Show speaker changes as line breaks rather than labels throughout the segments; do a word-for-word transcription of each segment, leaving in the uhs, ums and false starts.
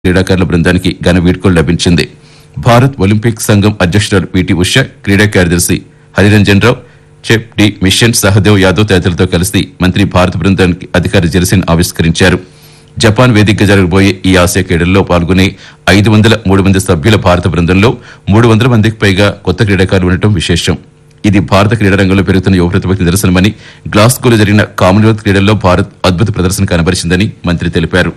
క్రీడాకారుల బృందానికి ఘన వీడ్కోలు లభించింది. భారత్ ఒలింపిక్ సంఘం అధ్యక్షురాలు పీటీ ఉష, క్రీడా కార్యదర్శి హరిరంజన్ రావు, chef D machine Sahadev Yadav తదితరులతో కలిసి మంత్రి భారత బృందానికి అధికార జెర్సీని ఆవిష్కరించారు. జపాన్ వేదికగా జరగబోయే ఈ ఆసియా క్రీడల్లో పాల్గొనే ఐదు వందల మూడు మంది సభ్యుల భారత బృందంలో మూడు వందల మందికి పైగా కొత్త క్రీడాకారులు ఉండటం విశేషం. ఇది భారత క్రీడా రంగంలో పెరుగుతున్న యువ ప్రతిభకు నిదర్శనమని, గ్లాస్గోలో జరిగిన కామన్వెల్త్ క్రీడల్లో భారత్ అద్భుత ప్రదర్శన కనబరిచిందని మంత్రి తెలిపారు.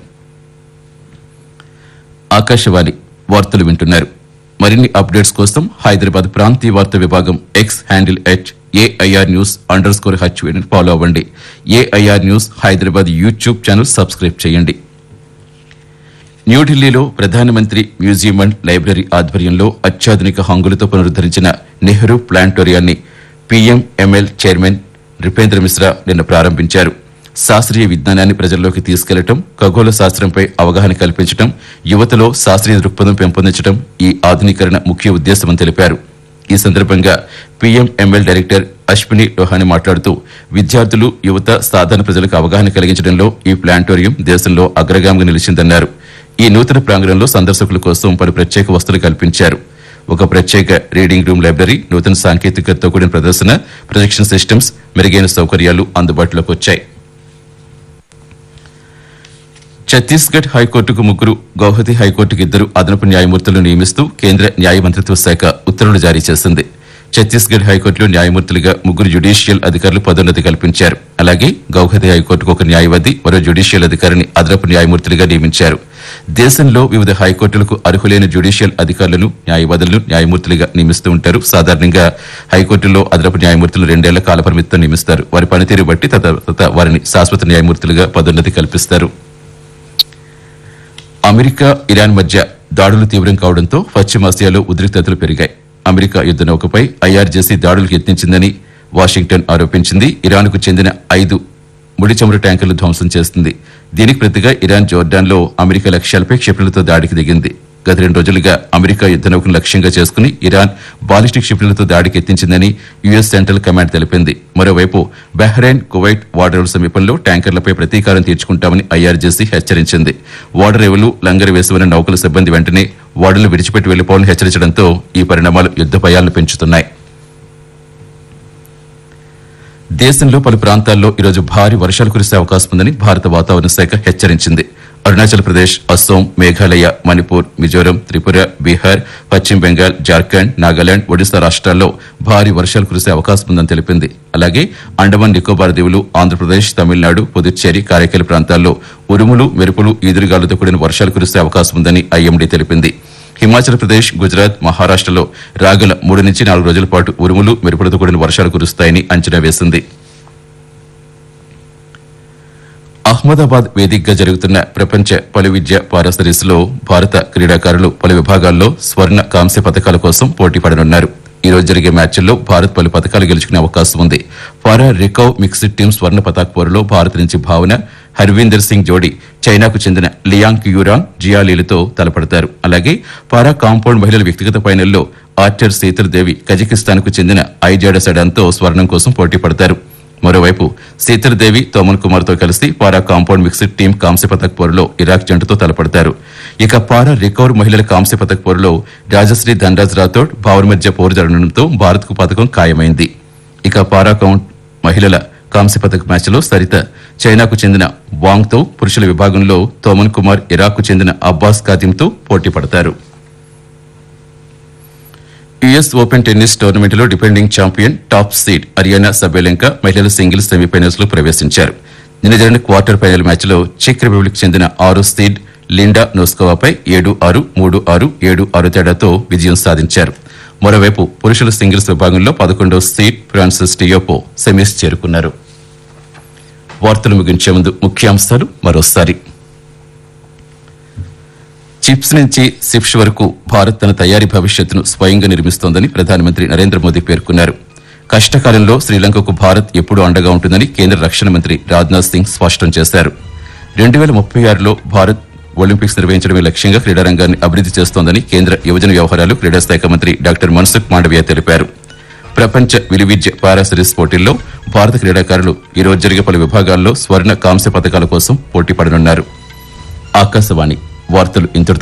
ఆకాశవాణి వార్తలు వింటున్నారు. మరిన్ని అప్డేట్స్ కోసం హైదరాబాద్ ప్రాంతీయ వార్తా విభాగం X handle at AIR news under score హెచ్వీని follow అవ్వండి. AIR news Hyderabad YouTube channel subscribe చేయండి. న్యూఢిల్లీలో ప్రధానమంత్రి మ్యూజియం అండ్ లైబ్రరీ ఆధ్వర్యంలో అత్యాధునిక హంగులతో పునరుద్దరించిన నెహ్రూ ప్లానిటోరియాన్ని పీఎంఎంఎల్ చైర్మన్ నృపేంద్ర మిశ్రా నిన్న ప్రారంభించారు. శాస్త్రీయ విజ్ఞానాన్ని ప్రజల్లోకి తీసుకెళ్లడం, ఖగోళ శాస్త్రంపై అవగాహన కల్పించడం, యువతలో శాస్త్రీయ దృక్పథం పెంపొందించడం ఈ ఆధునీకరణ ముఖ్య ఉద్దేశమని తెలిపారు. ఈ సందర్భంగా పీఎంఎంఎల్ డైరెక్టర్ అశ్విని లోహాని మాట్లాడుతూ విద్యార్థులు, యువత, సాధారణ ప్రజలకు అవగాహన కలిగించడంలో ఈ ప్లానిటోరియం దేశంలో అగ్రగామిగా నిలిచిందన్నారు. ఈ నూతన ప్రాంగణంలో సందర్శకుల కోసం పలు ప్రత్యేక వసతులు కల్పించారు. ఒక ప్రత్యేక రీడింగ్ రూమ్, లైబ్రరీ, నూతన సాంకేతికతతో కూడిన ప్రదర్శన, ప్రొజెక్షన్ సిస్టమ్స్, మెరుగైన సౌకర్యాలు అందుబాటులోకి వచ్చాయి. ఛత్తీస్గఢ్ హైకోర్టుకు ముగ్గురు, గౌహతి హైకోర్టుకు ఇద్దరు అదనపు న్యాయమూర్తులను నియమిస్తూ కేంద్ర న్యాయ మంత్రిత్వ శాఖ ఉత్తర్వులు జారీ చేసింది. ఛత్తీస్గఢ్ హైకోర్టులో న్యాయమూర్తులుగా ముగ్గురు జ్యుడిషియల్ అధికారులు పదోన్నతి కల్పించారు. అలాగే గౌహతి హైకోర్టుకు ఒక న్యాయవాది, మరో జ్యుడిషియల్ అధికారిని అదనపు న్యాయమూర్తులుగా నియమించారు. దేశంలో వివిధ హైకోర్టులకు అర్హులైన జ్యుడిషియల్ అధికారులను, న్యాయవాదులను న్యాయమూర్తులుగా నియమిస్తూ ఉంటారు. సాధారణంగా హైకోర్టులో అదనపు న్యాయమూర్తులు రెండేళ్ల కాలపరిమితితో నియమిస్తారు. వారి పనితీరు బట్టి తర్వాత వారిని శాశ్వత న్యాయమూర్తులుగా పదోన్నతి కల్పిస్తారు. అమెరికా, ఇరాన్ మధ్య దాడులు తీవ్రం కావడంతో పశ్చిమాసియాలో ఉద్రిక్తతలు పెరిగాయి. అమెరికా యుద్ద నౌకపై ఐఆర్జేసీ దాడులకు యత్నించిందని వాషింగ్టన్ ఆరోపించింది. ఇరాన్కు చెందిన ఐదు ముడి చమురు ట్యాంకర్లు ధ్వంసం చేస్తుంది. దీనికి ప్రతిగా ఇరాన్ జోర్డాన్లో అమెరికా లక్ష్యాలపై క్షిపణులతో దాడికి దిగింది. గత రెండు రోజులుగా అమెరికా యుద్ద నౌకను లక్ష్యంగా చేసుకుని ఇరాన్ బాలిస్టిక్ క్షిపణులతో దాడికి యత్నించిందని యుఎస్ సెంట్రల్ కమాండ్ తెలిపింది. మరోవైపు బహ్రెయిన్, కువైట్ ఓడరేవుల సమీపంలో ట్యాంకర్లపై ప్రతీకారం తీర్చుకుంటామని ఐఆర్జేసీ హెచ్చరించింది. ఓడరేవులు, లంగరు వేసుకున్న నౌకల సిబ్బంది వెంటనే ఓడలను విడిచిపెట్టి వెళ్లిపోవాలని హెచ్చరించడంతో ఈ పరిణామాలు యుద్ద భయాలను పెంచుతున్నాయి. దేశంలో పలు ప్రాంతాల్లో ఈరోజు భారీ వర్షాలు కురిసే అవకాశం ఉందని భారత వాతావరణ శాఖ హెచ్చరించింది. అరుణాచల్ ప్రదేశ్, అస్సోం, మేఘాలయ, మణిపూర్, మిజోరం, త్రిపుర, బీహార్, పశ్చిమ బెంగాల్, జార్ఖండ్, నాగాలాండ్, ఒడిశా రాష్ట్రాల్లో భారీ వర్షాలు కురిసే అవకాశం ఉందని తెలిపింది. అలాగే అండమాన్ నికోబార్ దీవులు, ఆంధ్రప్రదేశ్, తమిళనాడు, పుదుచ్చేరి, కారైకల్ ప్రాంతాల్లో ఉరుములు, మెరుపులు, ఈదురుగాలులతో కూడిన వర్షాలు కురిసే అవకాశం ఉందని ఐఎండీ తెలిపింది. హిమాచల్ ప్రదేశ్, గుజరాత్, మహారాష్టలో రాగల మూడు నుంచి నాలుగు రోజుల పాటు ఉరుములు, మెరుపులతో కూడిన వర్షాలు కురుస్తాయని అంచనా వేసింది. అహ్మదాబాద్ వేదికగా జరుగుతున్న ప్రపంచ పలు విద్య పారా సిరీస్ లో భారత క్రీడాకారులు పలు విభాగాల్లో స్వర్ణ, కాంస్య పథకాల కోసం పోటీ పడనున్నారు. ఈ రోజు జరిగే మ్యాచ్ల్లో భారత్ పలు పథకాలు గెలుచుకునే అవకాశం ఉంది. పారా రికవ్ మిక్స్డ్ టీమ్ స్వర్ణ పతాక పోరులో భారత్ నుంచి భావన, హర్వీందర్ సింగ్ జోడీ చైనాకు చెందిన లియాంగ్ యూరాంగ్, జియాలీలతో తలపడతారు. అలాగే పారా కాంపౌండ్ మహిళల వ్యక్తిగత ఫైనల్లో ఆర్చర్ శీతల్ దేవి కజకిస్తాన్ కు చెందిన ఐజాడా సడాన్తో స్వర్ణం కోసం పోటీ పడతారు. మరోవైపు శీతల్ దేవి తోమన్ కుమార్ తో కలిసి పారా కాంపౌండ్ మిక్స్డ్ టీం కాంస్య పథక పోరులో ఇరాక్ జంటతో తలపడతారు. ఇక పారా రికవర్ మహిళల కాంస్య పథక పోరులో రాజశ్రీ ధనరాజ్ రాథోడ్, భావన మధ్య పోరు జరగడంతో భారత్ కు పథకం ఖాయమైంది. ఇక పారా కౌంట్ మహిళల కాంస్య పథక మ్యాచ్ లో సరిత చైనాకు చెందిన వాంగ్ తో, పురుషుల విభాగంలో తోమన్ కుమార్ ఇరాక్ కు చెందిన అబ్బాస్ కాదింతో పోటీ పడతారు. యుఎస్ ఓపెన్ టెన్నిస్ టోర్నమెంట్లో defending champion, top seed Ariyana సబెలెంకా మహిళల సింగిల్స్ సెమీఫైనల్స్ లో ప్రవేశించారు. నిన్న జరిగిన క్వార్టర్ ఫైనల్ మ్యాచ్ లో చెక్ రిపబ్లిక్ చెందిన ఆరో సీడ్ లిండా నోస్కోవాపై ఏడు ఆరు, మూడు ఆరు, ఏడు ఆరు తేడాతో విజయం సాధించారు. మరోవైపు పురుషుల సింగిల్స్ విభాగంలో పదకొండవ సీడ్ ఫ్రాన్సిస్ టియోపో సెమీస్ చేరుకున్నారు. వార్తలు ముగించే ముందు ముఖ్యాంశాలు మరోసారి. చిప్స్ నుంచి సిప్స్ వరకు భారత్ తన తయారీ భవిష్యత్తును స్వయంగా నిర్మిస్తోందని ప్రధానమంత్రి నరేంద్ర మోదీ పేర్కొన్నారు. కష్టకాలంలో శ్రీలంకకు భారత్ ఎప్పుడూ అండగా ఉంటుందని కేంద్ర రక్షణ మంత్రి రాజ్నాథ్ సింగ్ స్పష్టం చేశారు. రెండు వేల ముప్పై ఆరులో భారత్ ఒలింపిక్స్ నిర్వహించడమే లక్ష్యంగా క్రీడారంగాన్ని అభివృద్ది చేస్తోందని కేంద్ర యువజన వ్యవహారాలు, క్రీడా శాఖ మంత్రి డాక్టర్ మన్సుఖ్ మాండవీయ తెలిపారు. ప్రపంచ విలువిద్య పారా సిరీస్ పోటీల్లో భారత క్రీడాకారులు ఈ రోజు జరిగే పలు విభాగాల్లో స్వర్ణ, కాంస్య పథకాల కోసం పోటీ పడనున్నారు. ఆకాశవాణి వార్తలు ఇంతటితో